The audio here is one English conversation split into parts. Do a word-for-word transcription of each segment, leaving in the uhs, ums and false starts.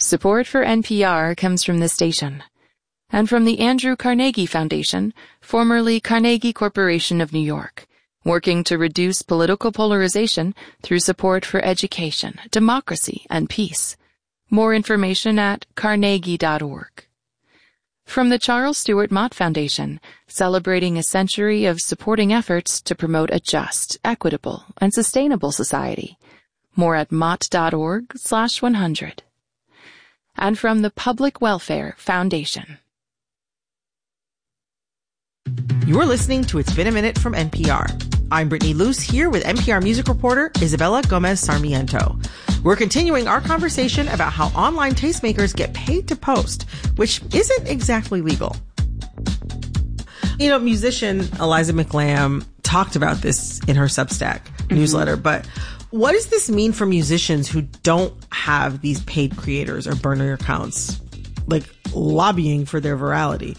Support for N P R comes from this station and from the Andrew Carnegie Foundation, formerly Carnegie Corporation of New York, working to reduce political polarization through support for education, democracy, and peace. More information at carnegie dot org. From the Charles Stewart Mott Foundation, celebrating a century of supporting efforts to promote a just, equitable, and sustainable society. More at mott dot org slash one hundred. And from the Public Welfare Foundation. You're listening to It's Been a Minute from N P R. I'm Brittany Luce here with N P R music reporter Isabella Gomez Sarmiento. We're continuing our conversation about how online tastemakers get paid to post, which isn't exactly legal. You know, musician Eliza McLamb talked about this in her Substack mm-hmm. newsletter, but what does this mean for musicians who don't have these paid creators or burner accounts, like lobbying for their virality?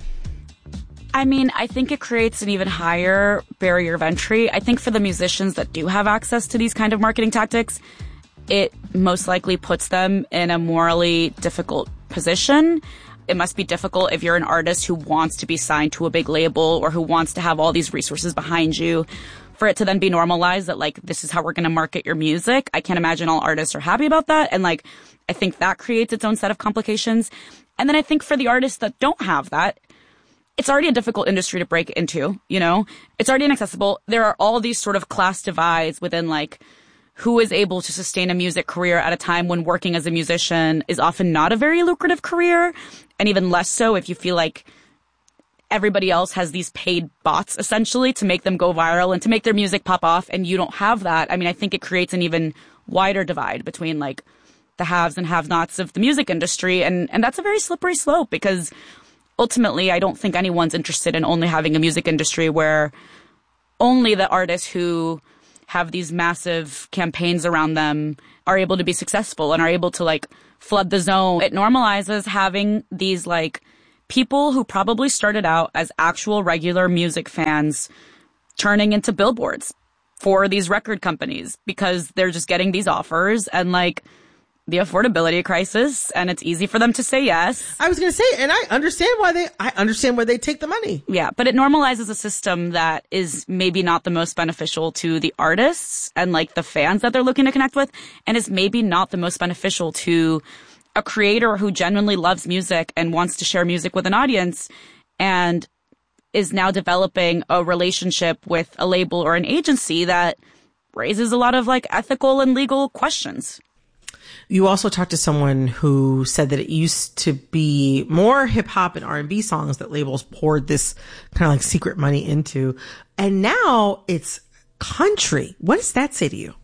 I mean, I think it creates an even higher barrier of entry. I think for the musicians that do have access to these kind of marketing tactics, it most likely puts them in a morally difficult position. It must be difficult if you're an artist who wants to be signed to a big label or who wants to have all these resources behind you, for it to then be normalized that, like, this is how we're going to market your music. I can't imagine all artists are happy about that. And, like, I think that creates its own set of complications. And then I think for the artists that don't have that, it's already a difficult industry to break into, you know? It's already inaccessible. There are all these sort of class divides within, like, who is able to sustain a music career at a time when working as a musician is often not a very lucrative career, and even less so if you feel like everybody else has these paid bots, essentially, to make them go viral and to make their music pop off, and you don't have that. I mean, I think it creates an even wider divide between, like, the haves and have-nots of the music industry, and, and that's a very slippery slope, because ultimately, I don't think anyone's interested in only having a music industry where only the artists who have these massive campaigns around them are able to be successful and are able to, like, flood the zone. It normalizes having these, like, people who probably started out as actual regular music fans turning into billboards for these record companies because they're just getting these offers and, like, the affordability crisis, and it's easy for them to say yes. I was going to say, and I understand why they, I understand where they take the money. Yeah, but it normalizes a system that is maybe not the most beneficial to the artists and, like, the fans that they're looking to connect with, and is maybe not the most beneficial to a creator who genuinely loves music and wants to share music with an audience and is now developing a relationship with a label or an agency that raises a lot of, like, ethical and legal questions. You also talked to someone who said that it used to be more hip hop and R and B songs that labels poured this kind of like secret money into. And now it's country. What does that say to you?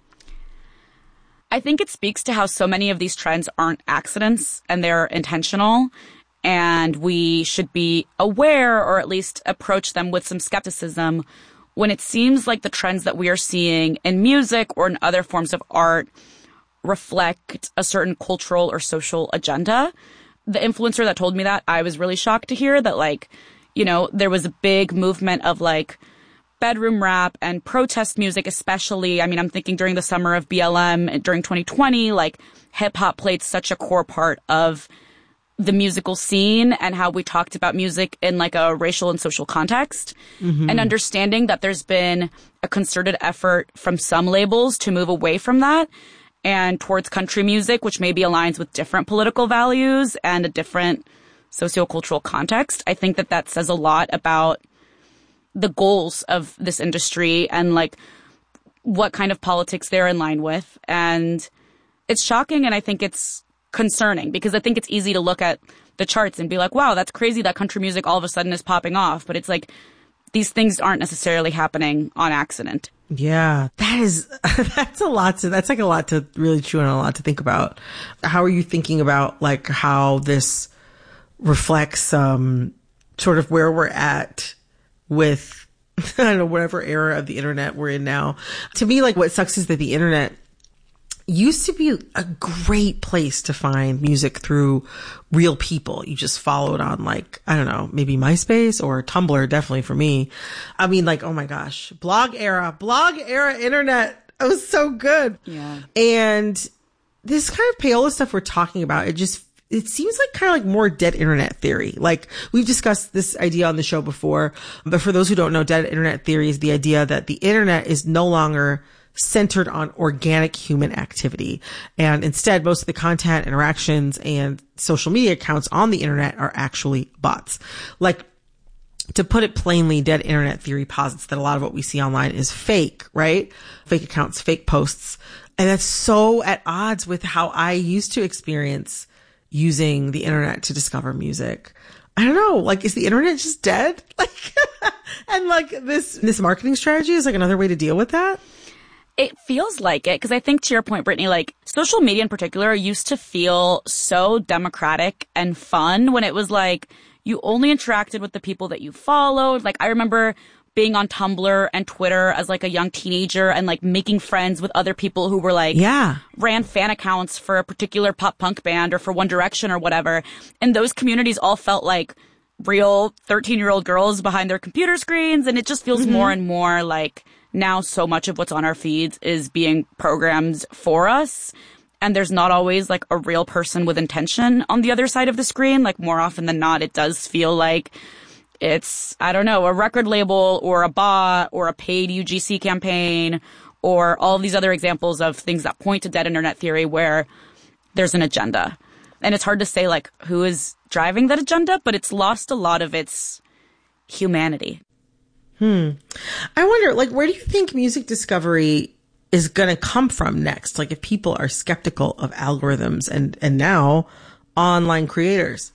I think it speaks to how so many of these trends aren't accidents and they're intentional. And we should be aware, or at least approach them with some skepticism, when it seems like the trends that we are seeing in music or in other forms of art reflect a certain cultural or social agenda. The influencer that told me that, I was really shocked to hear that, like, you know, there was a big movement of, like, bedroom rap and protest music, especially. I mean, I'm thinking during the summer of B L M and during twenty twenty, like, hip hop played such a core part of the musical scene and how we talked about music in, like, a racial and social context. Mm-hmm. And understanding that there's been a concerted effort from some labels to move away from that and towards country music, which maybe aligns with different political values and a different sociocultural context. I think that that says a lot about the goals of this industry and, like, what kind of politics they're in line with. And it's shocking, and I think it's concerning, because I think it's easy to look at the charts and be like, wow, that's crazy that country music all of a sudden is popping off. But it's like, these things aren't necessarily happening on accident. Yeah, that is, that's a lot to, that's like a lot to really chew on, a lot to think about. How are you thinking about, like, how this reflects, um, sort of where we're at with, I don't know, whatever era of the internet we're in now? To me, like, what sucks is that the internet used to be a great place to find music through real people. You just followed on, like, I don't know, maybe MySpace or Tumblr, definitely for me. I mean, like, oh my gosh, blog era, blog era internet. It was so good. Yeah. And this kind of payola stuff we're talking about, it just, it seems like kind of like more dead internet theory. Like we've discussed this idea on the show before, but for those who don't know, dead internet theory is the idea that the internet is no longer centered on organic human activity. And instead, most of the content, interactions, and social media accounts on the internet are actually bots. Like, to put it plainly, dead internet theory posits that a lot of what we see online is fake, right? Fake accounts, fake posts. And that's so at odds with how I used to experience using the internet to discover music. I don't know, like, is the internet just dead? Like, and like this, this marketing strategy is like another way to deal with that? It feels like it, because I think to your point, Brittany, like social media in particular used to feel so democratic and fun when it was like you only interacted with the people that you followed. Like I remember being on Tumblr and Twitter as like a young teenager and like making friends with other people who were like, yeah, ran fan accounts for a particular pop punk band or for One Direction or whatever. And those communities all felt like real thirteen year old girls behind their computer screens. And it just feels mm-hmm. more and more like now so much of what's on our feeds is being programmed for us. And there's not always like a real person with intention on the other side of the screen. Like more often than not, it does feel like it's, I don't know, a record label or a bot or a paid U G C campaign or all of these other examples of things that point to dead internet theory where there's an agenda. And it's hard to say like who is driving that agenda, but it's lost a lot of its humanity. Hmm. I wonder, like, where do you think music discovery is going to come from next? Like if people are skeptical of algorithms and, and now online creators.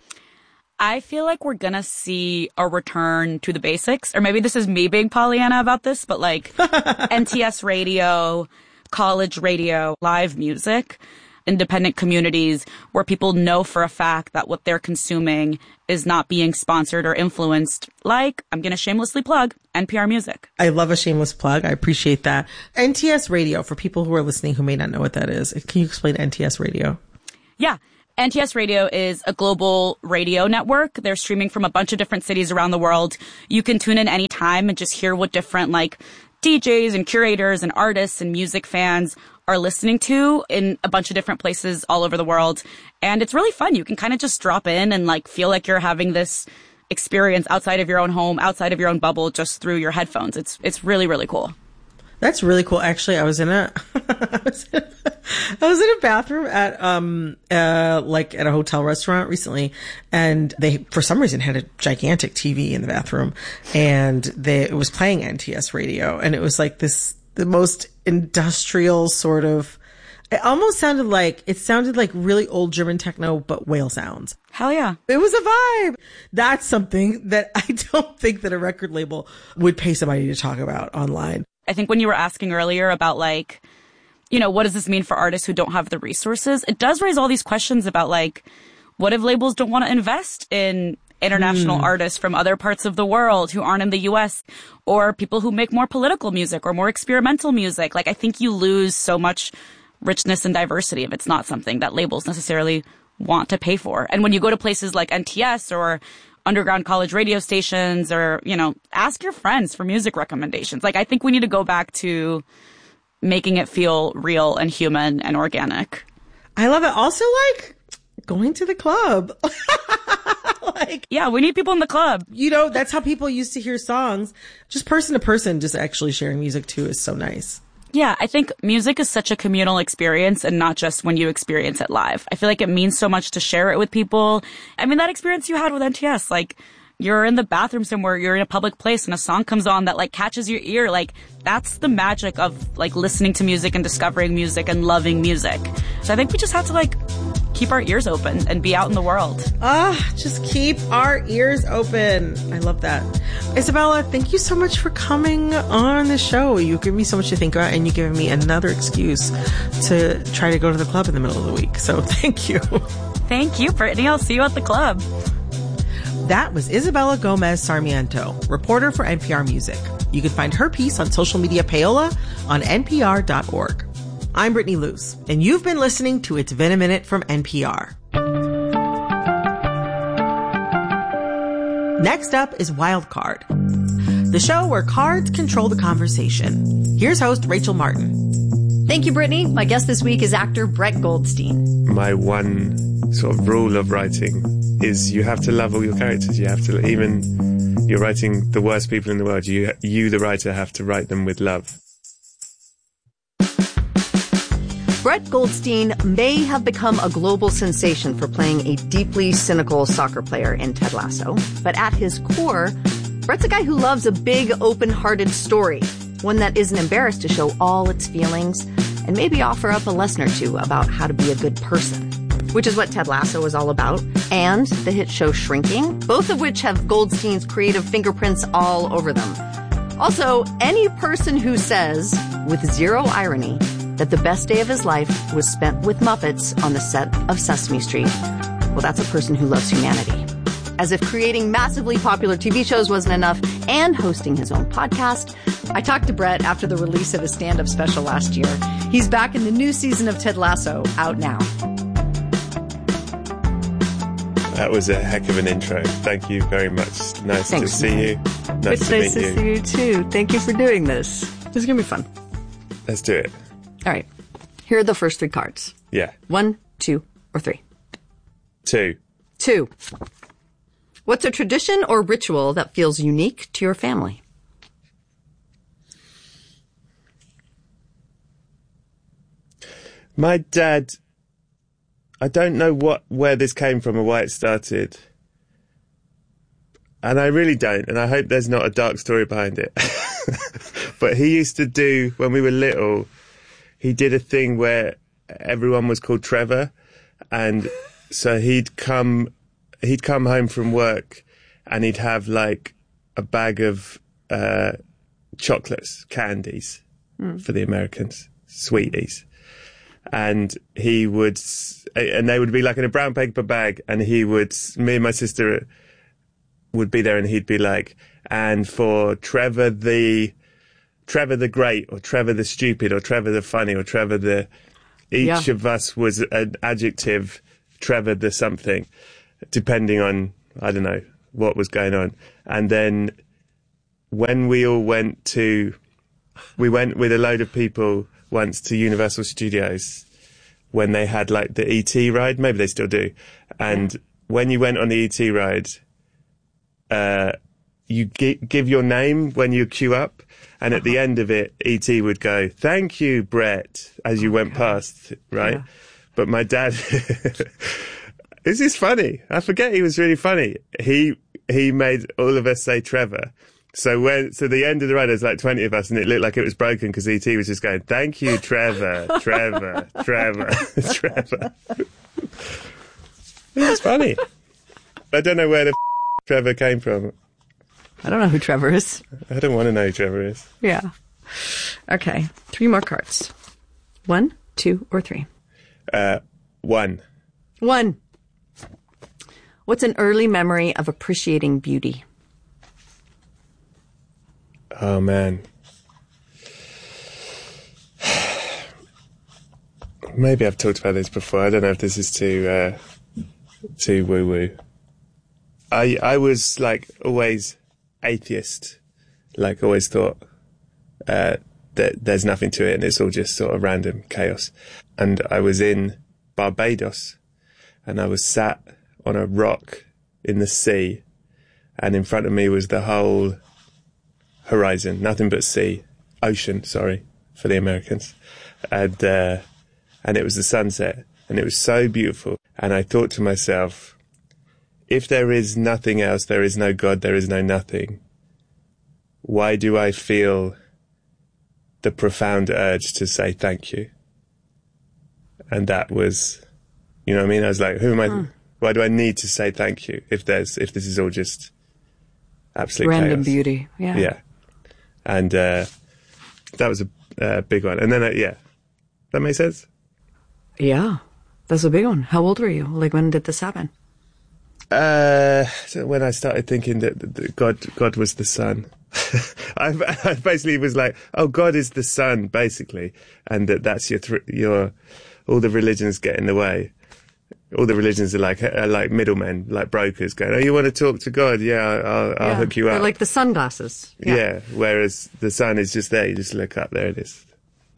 I feel like we're going to see a return to the basics, or maybe this is me being Pollyanna about this, but like N T S radio, college radio, live music, independent communities where people know for a fact that what they're consuming is not being sponsored or influenced. Like, I'm going to shamelessly plug N P R Music. I love a shameless plug. I appreciate that. N T S radio, for people who are listening who may not know what that is, can you explain N T S radio? Yeah. N T S Radio is a global radio network. They're streaming from a bunch of different cities around the world. You can tune in anytime and just hear what different like D Js and curators and artists and music fans are listening to in a bunch of different places all over the world. And it's really fun. You can kind of just drop in and like feel like you're having this experience outside of your own home, outside of your own bubble, just through your headphones. It's, it's really, really cool. That's really cool. Actually, I was in a, I was in a, I was in a bathroom at, um, uh, like at a hotel restaurant recently, and they, for some reason, had a gigantic T V in the bathroom, and they, it was playing N T S radio, and it was like this, the most industrial sort of, it almost sounded like, it sounded like really old German techno, but whale sounds. Hell yeah. It was a vibe. That's something that I don't think that a record label would pay somebody to talk about online. I think when you were asking earlier about like, you know, what does this mean for artists who don't have the resources? It does raise all these questions about like, what if labels don't want to invest in international mm. artists from other parts of the world who aren't in the U S, or people who make more political music or more experimental music? Like, I think you lose so much richness and diversity if it's not something that labels necessarily want to pay for. And when you go to places like N T S or underground college radio stations, or, you know, ask your friends for music recommendations. Like, I think we need to go back to making it feel real and human and organic. I love it. Also, like, going to the club. Like, yeah, we need people in the club. You know, that's how people used to hear songs. Just person to person, just actually sharing music too is so nice. Yeah, I think music is such a communal experience, and not just when you experience it live. I feel like it means so much to share it with people. I mean, that experience you had with N T S, like, you're in the bathroom somewhere, you're in a public place, and a song comes on that, like, catches your ear. Like, that's the magic of, like, listening to music and discovering music and loving music. So I think we just have to, like, keep our ears open and be out in the world. Ah, just keep our ears open. I love that. Isabella, thank you so much for coming on the show. You give me so much to think about, and you give me another excuse to try to go to the club in the middle of the week. So thank you. Thank you, Brittany. I'll see you at the club. That was Isabella Gomez Sarmiento, reporter for N P R Music. You can find her piece on social media payola on N P R dot org. I'm Brittany Luce, and you've been listening to It's Been a Minute from N P R. Next up is Wildcard, the show where cards control the conversation. Here's host Rachel Martin. Thank you, Brittany. My guest this week is actor Brett Goldstein. My one sort of rule of writing is you have to love all your characters. You have to, even you're writing the worst people in the world, you, you the writer, have to write them with love. Brett Goldstein may have become a global sensation for playing a deeply cynical soccer player in Ted Lasso. But at his core, Brett's a guy who loves a big, open-hearted story, one that isn't embarrassed to show all its feelings and maybe offer up a lesson or two about how to be a good person, which is what Ted Lasso is all about, and the hit show Shrinking, both of which have Goldstein's creative fingerprints all over them. Also, any person who says, with zero irony, that the best day of his life was spent with Muppets on the set of Sesame Street, well, that's a person who loves humanity. As if creating massively popular T V shows wasn't enough, and hosting his own podcast, I talked to Brett after the release of his stand-up special last year. He's back in the new season of Ted Lasso, out now. That was a heck of an intro. Thank you very much. Nice Thanks. to see you. Nice It's to nice meet to you. see you too. Thank you for doing this. This is going to be fun. Let's do it. All right. Here are the first three cards. Yeah. One, two, or three. Two. Two. What's a tradition or ritual that feels unique to your family? My dad, I don't know what where this came from or why it started. And I really don't. And I hope there's not a dark story behind it. But he used to do, when we were little, he did a thing where everyone was called Trevor. And so he'd come, he'd come home from work and he'd have like a bag of uh, chocolates, candies mm. for the Americans, sweeties. And he would, and they would be like in a brown paper bag, and he would, me and my sister would be there, and he'd be like, and for Trevor the, Trevor the Great, or Trevor the Stupid, or Trevor the Funny, or Trevor the, each yeah. of us was an adjective, Trevor the something, depending on, I don't know, what was going on. And then when we all went to, we went with a load of people once to Universal Studios when they had like the E T ride, maybe they still do. And yeah. when you went on the E T ride, uh, you gi- give your name when you queue up. And at uh-huh. the end of it, E T would go, "Thank you, Brett," as you oh went God. past, right? Yeah. But my dad, this is funny. I forget he was really funny. He, he made all of us say Trevor. So when, so the end of the ride, there's like twenty of us, and it looked like it was broken because E T was just going, "Thank you, Trevor, Trevor, Trevor, Trevor." It was funny. I don't know where the f- Trevor came from. I don't know who Trevor is. I don't want to know who Trevor is. Yeah. Okay. Three more cards. One, two, or three? Uh, one. One. What's an early memory of appreciating beauty? Oh, man. Maybe I've talked about this before. I don't know if this is too, uh, too woo-woo. I, I was, like, always atheist. Like, always thought, uh, that there's nothing to it and it's all just sort of random chaos. And I was in Barbados and I was sat on a rock in the sea, and in front of me was the whole horizon, nothing but sea, ocean, sorry, for the Americans. And, uh, and it was the sunset, and it was so beautiful. And I thought to myself, if there is nothing else, there is no God, there is no nothing, why do I feel the profound urge to say thank you? And that was, you know what I mean? I was like, who am I, mm. why do I need to say thank you if there's, if this is all just absolute random chaos? beauty. Yeah. Yeah. And uh, that was a uh, big one. And then, uh, yeah, that makes sense? Yeah, that's a big one. How old were you? Like, when did this happen? Uh, so when I started thinking that, that God, God was the sun. I, I basically was like, oh, God is the sun, basically. And that that's your, th- your, all the religions get in the way. All the religions are like, are like middlemen, like brokers going, oh, you want to talk to God? Yeah, I'll, I'll yeah. hook you up. They're like the sunglasses. Yeah. yeah. Whereas the sun is just there. You just look up, there it is.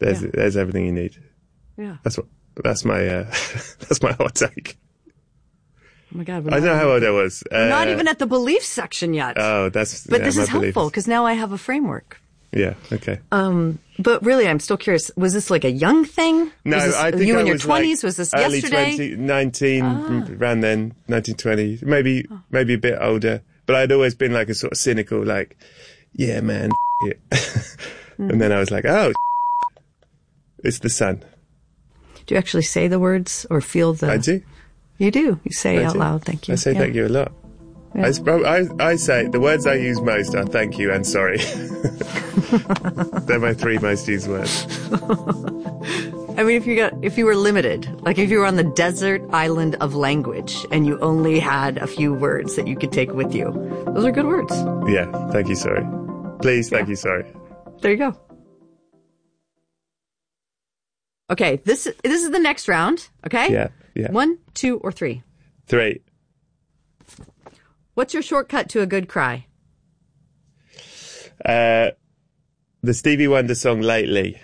There's Yeah. there's everything you need. Yeah. That's what. That's my uh, that's my hot take. Oh my God. I don't know how old I was. Uh, Not even at the belief section yet. Oh, that's. but yeah, this my is belief. helpful because now I have a framework. Yeah. Okay. Um, but really, I'm still curious. Was this like a young thing? No, was this, I think you I in your was twenties. Like was this early yesterday? twenty, nineteen, Ah. around then, nineteen, twenty, maybe, maybe a bit older. But I'd always been like a sort of cynical, like, yeah, man, f- it. Mm. And then I was like, oh, it's the sun. Do you actually say the words or feel the? I do. You do. You say I out do. loud. Thank you. I say Yeah. thank you a lot. Yeah. I, sp- I, I say the words I use most are thank you and sorry. They're my three most used words. I mean, if you got, if you were limited, like if you were on the desert island of language and you only had a few words that you could take with you, those are good words. Yeah, thank you, sorry. Please, thank Yeah. you, sorry. There you go. Okay, this this is the next round. Okay. Yeah, yeah. One, two, or three. Three. What's your shortcut to a good cry? Uh, the Stevie Wonder song Lately.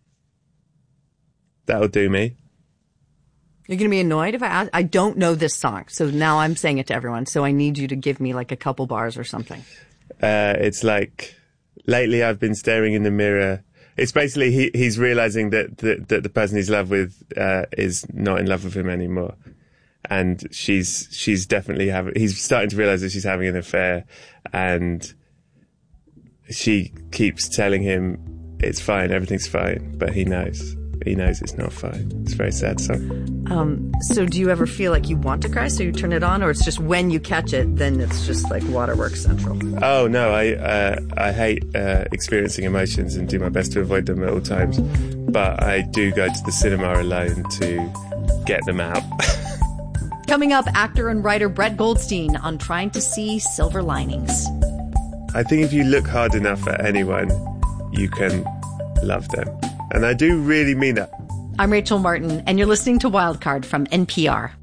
That'll do me. You're going to be annoyed if I ask. I don't know this song, so now I'm saying it to everyone. So I need you to give me like a couple bars or something. Uh, it's like, lately I've been staring in the mirror. It's basically he, he's realizing that, that that the person he's in love with uh, is not in love with him anymore, and she's she's definitely having. He's starting to realize that she's having an affair, and she keeps telling him it's fine, everything's fine, but he knows. He knows it's not fine. It's a very sad song. Um, so do you ever feel like you want to cry, so you turn it on, or it's just when you catch it, then it's just like Waterworks Central? Oh no, I uh, I hate uh, experiencing emotions and do my best to avoid them at all times. But I do go to the cinema alone to get them out. Coming up, actor and writer Brett Goldstein on trying to see silver linings. I think if you look hard enough at anyone, you can love them. And I do really mean that. I'm Rachel Martin, and you're listening to Wildcard from N P R.